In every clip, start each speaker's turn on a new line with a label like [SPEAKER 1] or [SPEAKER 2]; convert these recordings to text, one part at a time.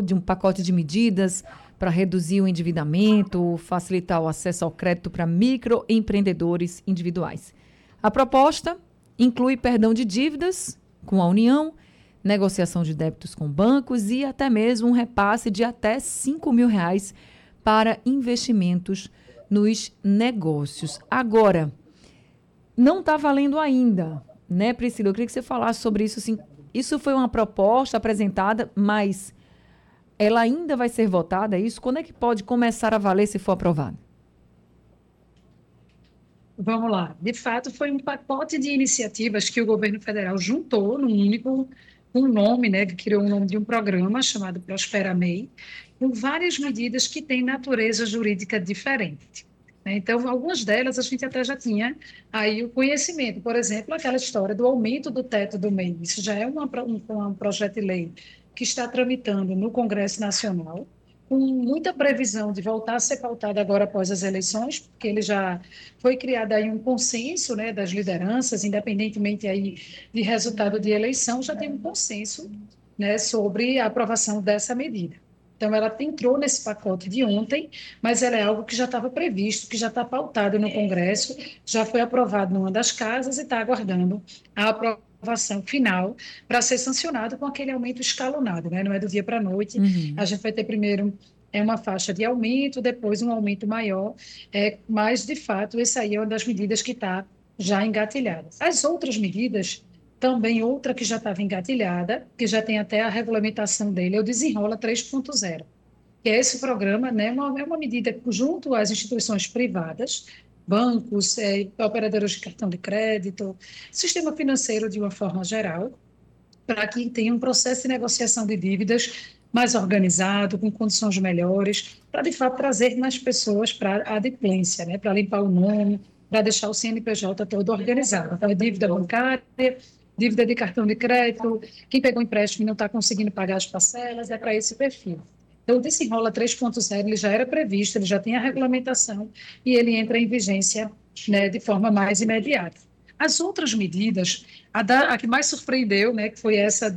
[SPEAKER 1] de um pacote de medidas para reduzir o endividamento, facilitar o acesso ao crédito para microempreendedores individuais. A proposta inclui perdão de dívidas com a União, negociação de débitos com bancos e até mesmo um repasse de até R$ 5.000 para investimentos nos negócios. Agora, não está valendo ainda, né, Priscila? Eu queria que você falasse sobre isso. Assim, isso foi uma proposta apresentada, mas ela ainda vai ser votada, é isso? Quando é que pode começar a valer se for aprovado?
[SPEAKER 2] Vamos lá. De fato, foi um pacote de iniciativas que o governo federal juntou num único um nome, né, que criou o nome de um programa chamado Prospera MEI, com várias medidas que têm natureza jurídica diferente. Né? Então, algumas delas a gente até já tinha aí o conhecimento. Por exemplo, aquela história do aumento do teto do MEI. Isso já é um projeto de lei que está tramitando no Congresso Nacional, com muita previsão de voltar a ser pautado agora após as eleições, porque ele já foi criado aí um consenso, né, das lideranças, independentemente aí de resultado de eleição, já tem um consenso, né, sobre a aprovação dessa medida. Então, ela entrou nesse pacote de ontem, mas ela é algo que já estava previsto, que já está pautado no Congresso, já foi aprovado numa das casas e está aguardando a aprovação final para ser sancionado com aquele aumento escalonado, né? Não é do dia para a noite. A gente vai ter primeiro uma faixa de aumento, depois um aumento maior, mas, de fato, essa aí é uma das medidas que está já engatilhada. As outras medidas, também outra que já estava engatilhada, que já tem até a regulamentação dele, é o Desenrola 3.0, que é esse programa, né, é uma medida junto às instituições privadas, bancos, operadoras de cartão de crédito, sistema financeiro de uma forma geral, para que tenha um processo de negociação de dívidas mais organizado, com condições melhores, para, de fato, trazer mais pessoas para a adimplência, né, para limpar o nome, para deixar o CNPJ todo organizado. Então, é dívida bancária, dívida de cartão de crédito, quem pegou empréstimo e não está conseguindo pagar as parcelas, é para esse perfil. Então, o Desenrola 3.0 ele já era previsto, ele já tem a regulamentação e ele entra em vigência, né, de forma mais imediata. As outras medidas, a que mais surpreendeu, né, que foi essa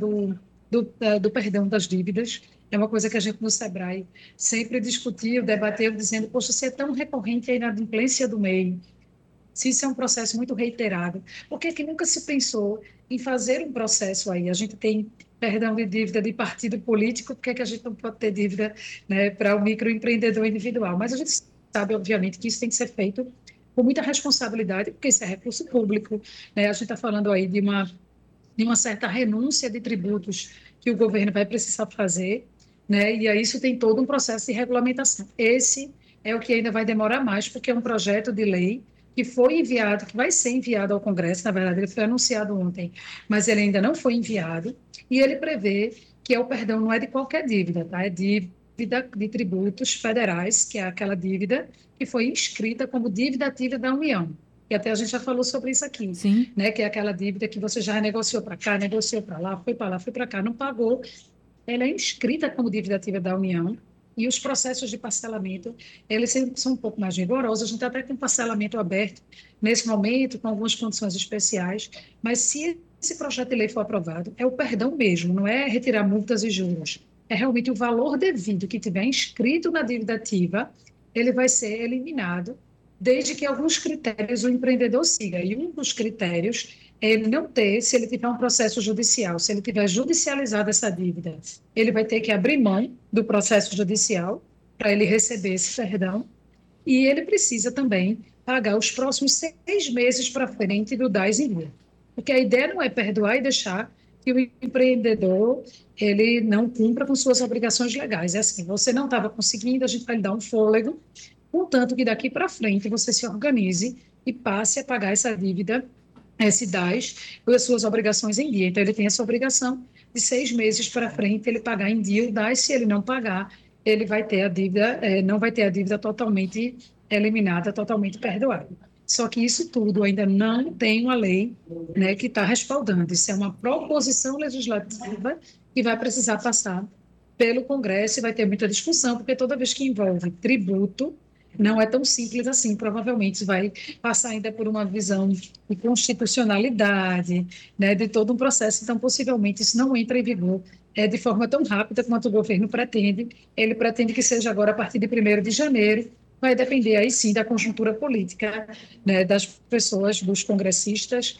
[SPEAKER 2] do perdão das dívidas, é uma coisa que a gente no SEBRAE sempre discutiu, debateu, dizendo, poxa, se é tão recorrente a inadimplência do MEI, se isso é um processo muito reiterado, por que que nunca se pensou em fazer um processo aí? A gente tem perdão de dívida de partido político, por que que a gente não pode ter dívida, né, para o microempreendedor individual? Mas a gente sabe, obviamente, que isso tem que ser feito com muita responsabilidade, porque isso é recurso público, né? A gente está falando aí de uma certa renúncia de tributos que o governo vai precisar fazer, né? E aí isso tem todo um processo de regulamentação. Esse é o que ainda vai demorar mais, porque é um projeto de lei que foi enviado, que vai ser enviado ao Congresso, na verdade ele foi anunciado ontem, mas ele ainda não foi enviado, e ele prevê que o perdão não é de qualquer dívida, tá? É dívida de tributos federais, que é aquela dívida que foi inscrita como dívida ativa da União. E até a gente já falou sobre isso aqui,
[SPEAKER 1] Sim.
[SPEAKER 2] né? Que é aquela dívida que você já negociou para cá, negociou para lá, foi para cá, não pagou. Ela é inscrita como dívida ativa da União e os processos de parcelamento, eles são um pouco mais rigorosos. A gente está até com parcelamento aberto nesse momento, com algumas condições especiais, mas se esse projeto de lei for aprovado, é o perdão mesmo, não é retirar multas e juros. É realmente o valor devido que tiver inscrito na dívida ativa, ele vai ser eliminado, desde que alguns critérios o empreendedor siga. E um dos critérios é ele não ter, se ele tiver um processo judicial, se ele tiver judicializado essa dívida, ele vai ter que abrir mão do processo judicial para ele receber esse perdão, e ele precisa também pagar os próximos 6 meses para frente do DAS em dia. Porque a ideia não é perdoar e deixar que o empreendedor ele não cumpra com suas obrigações legais. É assim, você não estava conseguindo, a gente vai lhe dar um fôlego, contanto que daqui para frente você se organize e passe a pagar essa dívida, esse DAS, as suas obrigações em dia. Então, ele tem essa obrigação de 6 meses para frente ele pagar em dia o DAS. Se ele não pagar, ele vai ter a dívida, não vai ter a dívida totalmente eliminada, totalmente perdoada. Só que isso tudo ainda não tem uma lei, né, que está respaldando. Isso é uma proposição legislativa que vai precisar passar pelo Congresso e vai ter muita discussão, porque toda vez que envolve tributo, não é tão simples assim. Provavelmente vai passar ainda por uma visão de constitucionalidade, né, de todo um processo. Então, possivelmente, isso não entra em vigor de forma tão rápida quanto o governo pretende. Ele pretende que seja agora a partir de 1º de janeiro, vai depender aí sim da conjuntura política, né, das pessoas, dos congressistas,